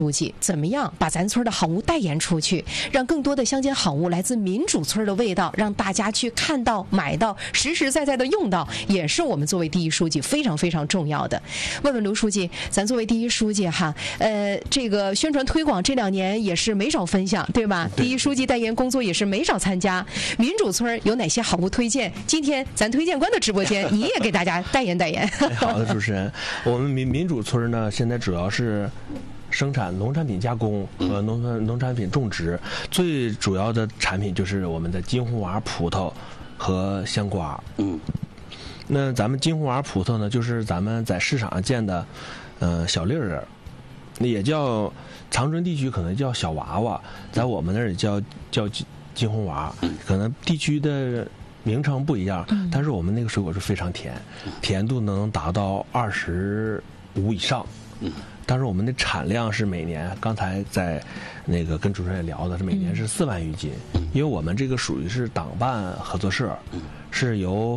书记，怎么样把咱村的好物代言出去，让更多的乡间好物来自民主村的味道，让大家去看到、买到、实实在在的用到，也是我们作为第一书记非常非常重要的。问问刘书记，咱作为第一书记哈，这个宣传推广这2年也是没少分享，对吧？第一书记代言工作也是没少参加。民主村有哪些好物推荐？今天咱推荐官的直播间，你也给大家代言代言。 好的，主持人，我们民主村呢，现在主要是生产农产品加工和农产品种植，最主要的产品就是我们的金红娃葡萄和香瓜。那咱们金红娃葡萄呢，就是咱们在市场上见的，小粒儿，也叫长春地区可能叫小娃娃，在我们那儿也叫金红娃，可能地区的名称不一样，但是我们那个水果是非常甜，甜度能达到25以上。但是我们的产量是每年，刚才在那个跟主持人也聊的是每年是4万余斤，因为我们这个属于是党办合作社，是由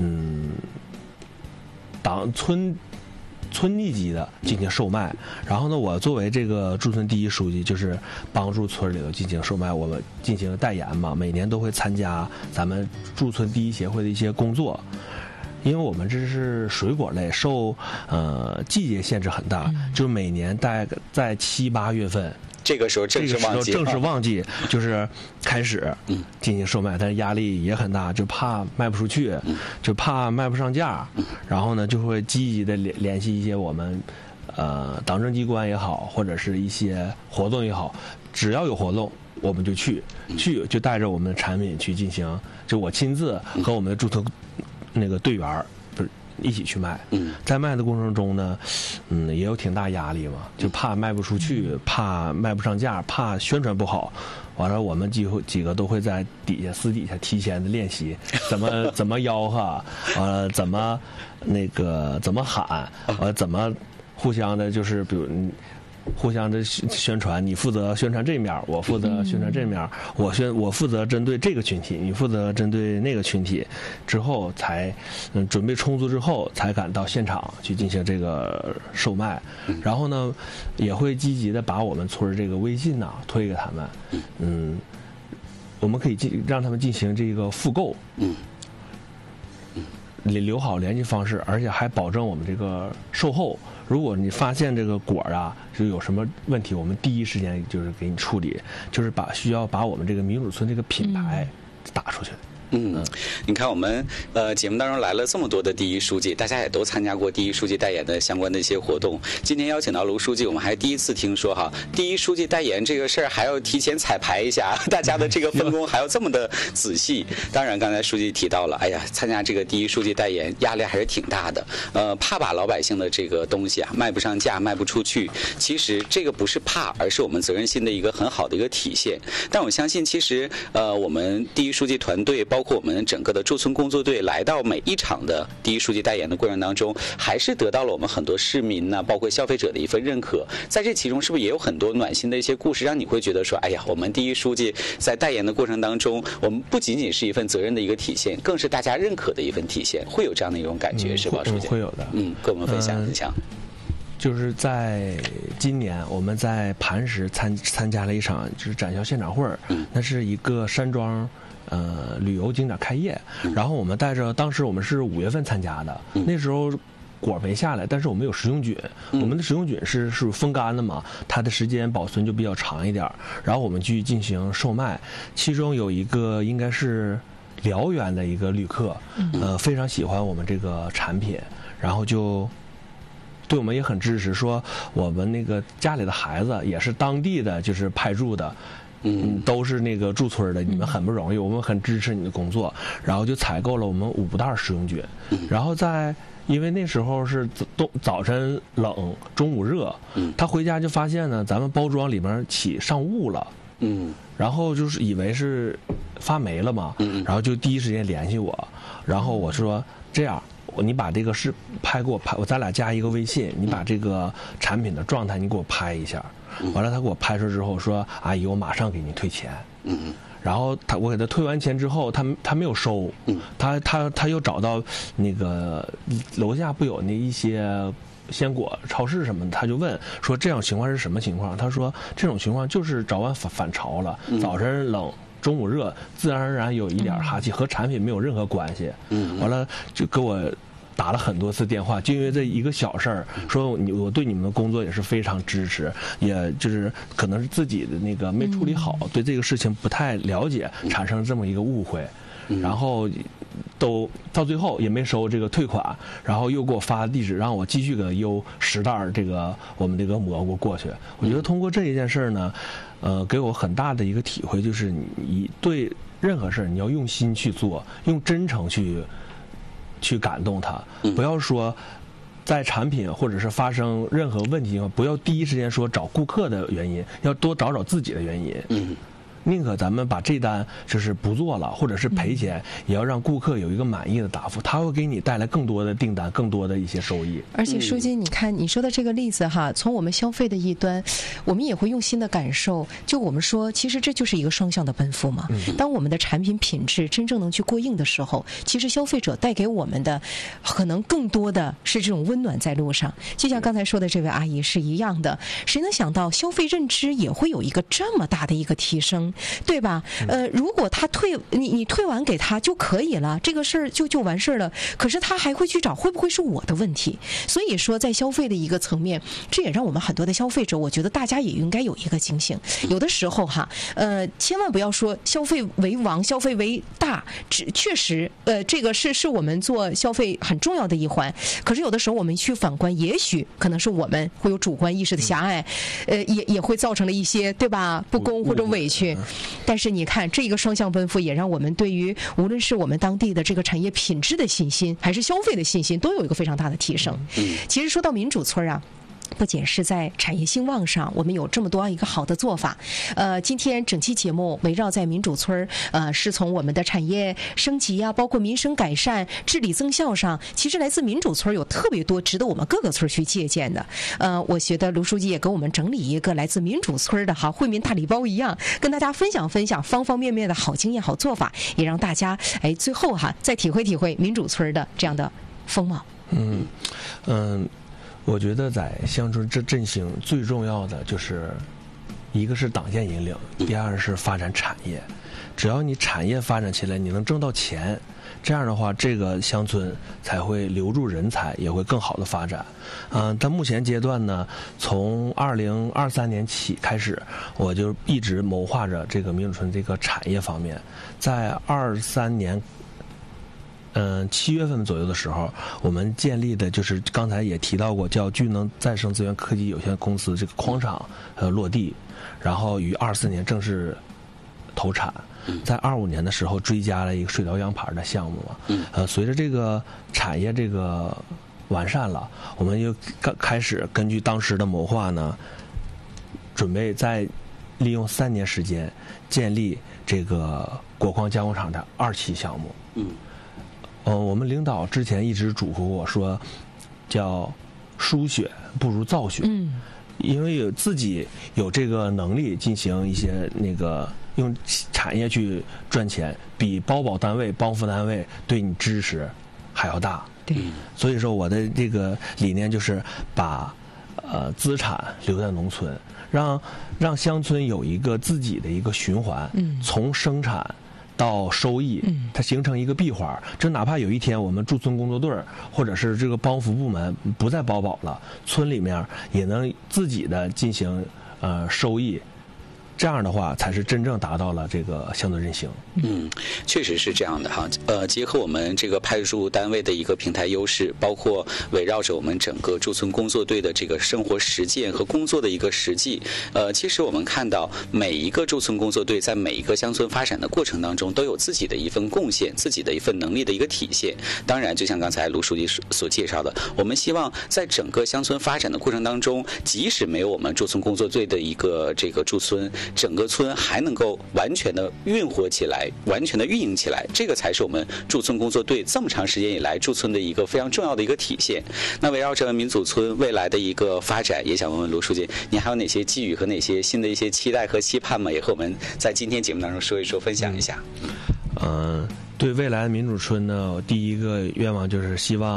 党村一级的进行售卖。然后呢，我作为这个驻村第一书记，就是帮助村里头进行售卖，我们进行代言嘛，每年都会参加咱们驻村第一协会的一些工作。因为我们这是水果类，受季节限制很大，就是每年大概在7、8月份， 这个时候正是旺季， 就是开始进行售卖，但是压力也很大，就怕卖不出去，就怕卖不上价，然后呢就会积极的联系一些我们党政机关也好，或者是一些活动也好，只要有活动我们就去就带着我们的产品去进行，就我亲自和我们的驻村那个队员一起去卖。在卖的过程中呢，也有挺大压力嘛，就怕卖不出去，怕卖不上价，怕宣传不好。完了，我们几个都会在私底下提前的练习，怎么吆喝，怎么喊，怎么互相的，就是比如互相的宣传，你负责宣传这面，我负责宣传这面，我负责针对这个群体，你负责针对那个群体，之后才准备充足之后，才敢到现场去进行这个售卖。然后呢，也会积极的把我们村这个微信呐推给他们，我们可以让他们进行这个复购，留好联系方式，而且还保证我们这个售后。如果你发现这个果啊就有什么问题，我们第一时间就是给你处理，就是需要把我们这个民主村这个品牌打出去。 你看我们节目当中来了这么多的第一书记，大家也都参加过第一书记代言的相关的一些活动。今天邀请到卢书记，我们还第一次听说哈，第一书记代言这个事儿还要提前彩排一下，大家的这个分工还要这么的仔细。当然，刚才书记提到了，哎呀，参加这个第一书记代言压力还是挺大的，怕把老百姓的这个东西啊卖不上价、卖不出去。其实这个不是怕，而是我们责任心的一个很好的一个体现。但我相信，其实我们第一书记团队包括我们整个的驻村工作队来到每一场的第一书记代言的过程当中，还是得到了我们很多市民呢，包括消费者的一份认可。在这其中，是不是也有很多暖心的一些故事，让你会觉得说，哎呀，我们第一书记在代言的过程当中，我们不仅仅是一份责任的一个体现，更是大家认可的一份体现，会有这样的一种感觉，是吧，书记？ 会有的。 跟我们分享分享。 就是在今年，我们在磐石参加了一场就是展销现场会，那是一个山庄旅游景点开业，然后我们带着，当时我们是5月份参加的，那时候果没下来，但是我们有食用菌，我们的食用菌是属于风干的嘛，它的时间保存就比较长一点，然后我们去进行售卖，其中有一个应该是辽源的一个旅客，非常喜欢我们这个产品，然后就对我们也很支持，说我们那个家里的孩子也是当地的，就是派驻的，都是那个驻村的，你们很不容易，我们很支持你的工作，然后就采购了我们5袋食用菌，然后因为那时候是早晨冷，中午热，他回家就发现呢，咱们包装里面上雾了，然后就是以为是发霉了嘛，然后就第一时间联系我，然后我说这样，你把这个给我拍，咱俩加一个微信，你把这个产品的状态你给我拍一下，完了他给我拍出之后说，阿姨我马上给您退钱，然后我给他退完钱之后，他没有收，他又找到那个楼下不有那一些鲜果超市什么的，他就问说这种情况是什么情况？他说这种情况就是早晚反潮了，早晨冷。中午热，自然而然有一点哈气，和产品没有任何关系。完了就给我打了很多次电话，就因为这一个小事儿，说我对你们的工作也是非常支持，也就是可能是自己的那个没处理好，对这个事情不太了解，产生这么一个误会，然后都到最后也没收这个退款，然后又给我发地址让我继续给他邮10袋这个我们这个蘑菇过去。我觉得通过这一件事呢，给我很大的一个体会，就是你对任何事你要用心去做，用真诚去感动他，不要说在产品或者是发生任何问题，不要第一时间说找顾客的原因，要多找自己的原因。宁可咱们把这单就是不做了，或者是赔钱，也要让顾客有一个满意的答复，他会给你带来更多的订单，更多的一些收益。 而且书记，你看你说的这个例子哈，从我们消费的一端，我们也会用心的感受。就我们说，其实这就是一个双向的奔赴嘛。当我们的产品品质真正能去过硬的时候，其实消费者带给我们的可能更多的是这种温暖在路上。就像刚才说的这位阿姨是一样的，谁能想到消费认知也会有一个这么大的一个提升？对吧？如果他你退完给他就可以了，这个事儿就完事儿了。可是他还会去找，会不会是我的问题？所以说，在消费的一个层面，这也让我们很多的消费者，我觉得大家也应该有一个警醒。有的时候哈，千万不要说消费为王，消费为大。确实，这个是我们做消费很重要的一环。可是有的时候我们去反观，也许可能是我们会有主观意识的狭隘，也会造成了一些对吧不公或者委屈。但是你看，这个双向奔赴也让我们对于无论是我们当地的这个产业品质的信心，还是消费的信心，都有一个非常大的提升。其实说到民主村啊，不仅是在产业兴旺上，我们有这么多一个好的做法。今天整期节目围绕在民主村，是从我们的产业升级啊，包括民生改善、治理增效上，其实来自民主村有特别多值得我们各个村去借鉴的。我觉得卢书记也给我们整理一个来自民主村的哈惠民大礼包一样，跟大家分享方方面面的好经验、好做法，也让大家最后哈再体会体会民主村的这样的风貌。 我觉得在乡村这振兴最重要的就是一个是党建引领，第二是发展产业。只要你产业发展起来，你能挣到钱，这样的话这个乡村才会留住人才，也会更好的发展。但目前阶段呢，从2023年起开始，我就一直谋划着这个民主村这个产业方面。在23年7月份左右的时候，我们建立的就是刚才也提到过，叫聚能再生资源科技有限公司这个矿场落地，然后于24年正式投产。在25年的时候追加了一个水稻秧牌的项目嘛。随着这个产业这个完善了，我们又开始根据当时的谋划呢，准备再利用3年时间建立这个果矿加工厂的2期项目。我们领导之前一直嘱咐我说，叫输血不如造血。因为自己有这个能力进行一些那个用产业去赚钱，比包保单位、帮扶单位对你支持还要大。 对， 所以说我的这个理念就是把资产留在农村，让乡村有一个自己的一个循环，从生产到收益，它形成一个闭环。这哪怕有一天我们驻村工作队或者是这个帮扶部门不再包保了，村里面也能自己的进行收益。这样的话才是真正达到了这个乡村振兴。 确实是这样的哈。结合我们这个派驻单位的一个平台优势，包括围绕着我们整个驻村工作队的这个生活实践和工作的一个实际，其实我们看到每一个驻村工作队在每一个乡村发展的过程当中，都有自己的一份贡献，自己的一份能力的一个体现。当然，就像刚才卢书记所介绍的，我们希望在整个乡村发展的过程当中，即使没有我们驻村工作队的一个这个驻村，整个村还能够完全的运活起来，完全的运营起来，这个才是我们驻村工作队这么长时间以来驻村的一个非常重要的一个体现。那围绕着民主村未来的一个发展，也想问问卢书记，你还有哪些寄语和哪些新的一些期待和期盼吗？也和我们在今天节目当中说一说，分享一下。 对未来的民主村呢，第一个愿望就是希望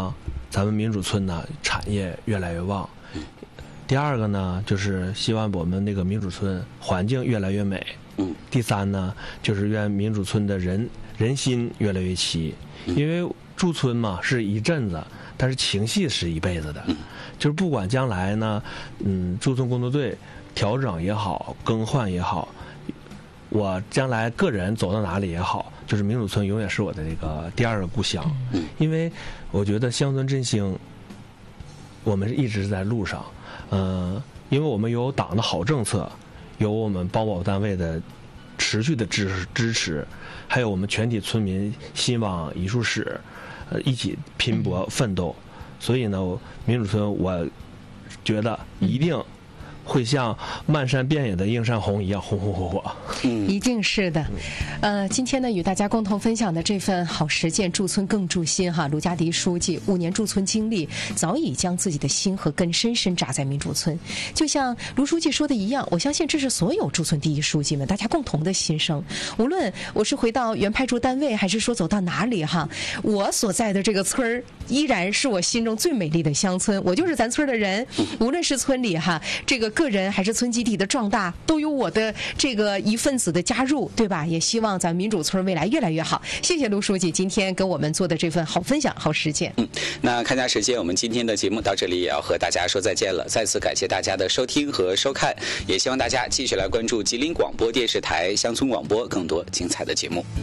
咱们民主村呢产业越来越旺。第二个呢，就是希望我们那个民主村环境越来越美。第三呢，就是愿民主村的人心越来越齐。因为驻村嘛是一阵子，但是情系是一辈子的。就是不管将来呢，驻村工作队调整也好，更换也好，我将来个人走到哪里也好，就是民主村永远是我的这个第二个故乡。因为我觉得乡村振兴，我们一直在路上。因为我们有党的好政策，有我们保保单位的持续的支持，还有我们全体村民心往一处使，一起拼搏奋斗。所以呢，民主村我觉得一定会像漫山遍野的映山红一样红红火火。 一定是的。今天呢，与大家共同分享的这份好实践，驻村更驻心哈。卢嘉迪书记5年驻村经历，早已将自己的心和根深深扎在民主村。就像卢书记说的一样，我相信这是所有驻村第一书记们大家共同的心声。无论我是回到原派驻单位，还是说走到哪里哈，我所在的这个村儿依然是我心中最美丽的乡村。我就是咱村的人，无论是村里哈这个个人还是村集体的壮大，都有我的这个一份子的加入，对吧？也希望咱民主村未来越来越好。谢谢卢书记今天跟我们做的这份好分享、好实践。 那看家时间，我们今天的节目到这里也要和大家说再见了。再次感谢大家的收听和收看，也希望大家继续来关注吉林广播电视台乡村广播更多精彩的节目。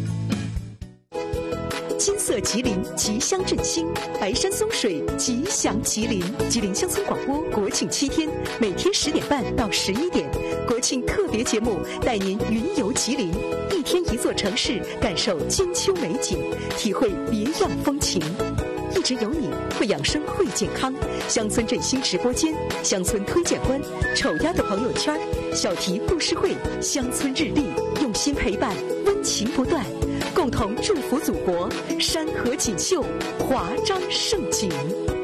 金色吉林，吉祥振兴；白山松水，吉祥吉林。吉林乡村广播国庆7天，每天10点半到11点，国庆特别节目带您云游吉林，1天1座城市，感受金秋美景，体会别样风情。一直有你，会养生会健康。乡村振兴直播间，乡村推荐官，丑鸭的朋友圈，小题故事会，乡村日历，用心陪伴，温情不断，共同祝福祖国山河锦绣，华章盛景。